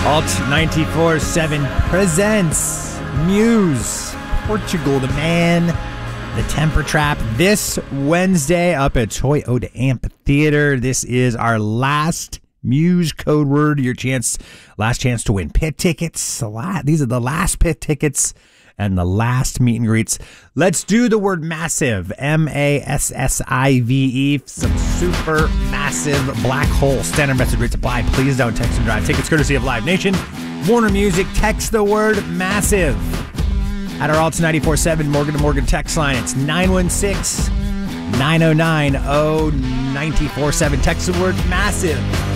Alt 94.7 presents Muse, Portugal the Man, the Temper Trap, this Wednesday up at Toyota Amphitheater. This is our last Muse code word, your last chance to win pit tickets. These are the last pit tickets and the last meet and greets. Let's do the word massive, M-A-S-S-I-V-E, some super massive black hole. Standard message rates apply. Please don't text and drive. Tickets courtesy of Live Nation. Warner Music, text the word massive at our Alt 94.7 Morgan to Morgan text line. It's 916-909-0947. Text the word massive.